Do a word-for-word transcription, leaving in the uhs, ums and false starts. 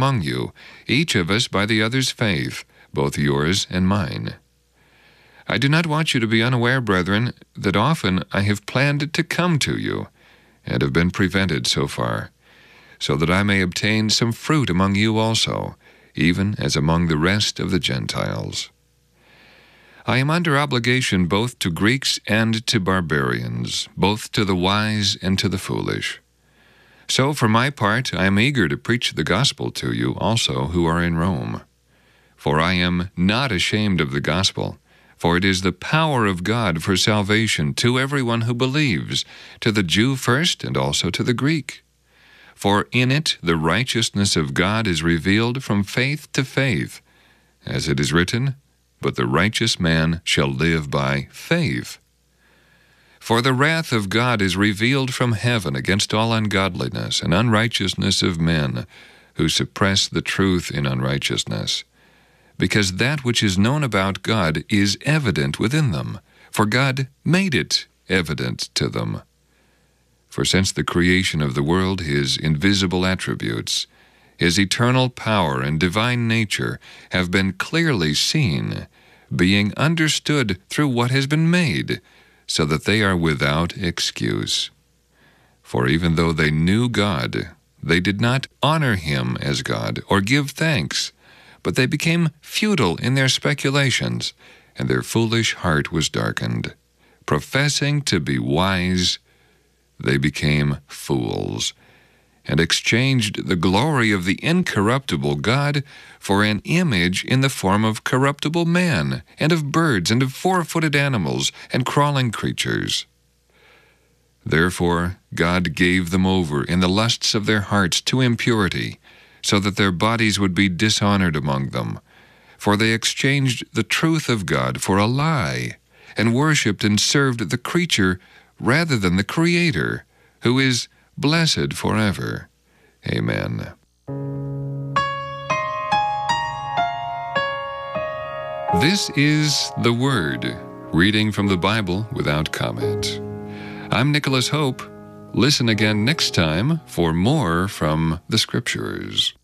among you, each of us by the other's faith, both yours and mine. I do not want you to be unaware, brethren, that often I have planned to come to you, and have been prevented so far, so that I may obtain some fruit among you also, even as among the rest of the Gentiles. I am under obligation both to Greeks and to barbarians, both to the wise and to the foolish. So, for my part, I am eager to preach the gospel to you also who are in Rome. For I am not ashamed of the gospel, for it is the power of God for salvation to everyone who believes, to the Jew first and also to the Greek. For in it the righteousness of God is revealed from faith to faith, as it is written, "But the righteous man shall live by faith." For the wrath of God is revealed from heaven against all ungodliness and unrighteousness of men, who suppress the truth in unrighteousness. Because that which is known about God is evident within them, for God made it evident to them. For since the creation of the world, his invisible attributes, his eternal power and divine nature, have been clearly seen, being understood through what has been made, so that they are without excuse. For even though they knew God, they did not honor him as God or give thanks, but they became futile in their speculations, and their foolish heart was darkened. Professing to be wise, they became fools, and exchanged the glory of the incorruptible God for an image in the form of corruptible man, and of birds, and of four-footed animals, and crawling creatures. Therefore God gave them over in the lusts of their hearts to impurity, so that their bodies would be dishonored among them. For they exchanged the truth of God for a lie, and worshipped and served the creature rather than the Creator, who is blessed forever. Amen. This is The Word, reading from the Bible without comment. I'm Nicholas Hope. Listen again next time for more from the Scriptures.